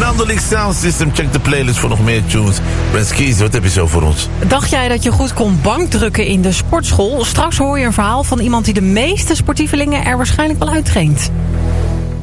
Landelijk Sound System. Check de playlist voor nog meer tunes. Brent Skies, wat heb je zo voor ons? Dacht jij dat je goed kon bankdrukken in de sportschool? Straks hoor je een verhaal van iemand die de meeste sportievelingen er waarschijnlijk wel uittraint.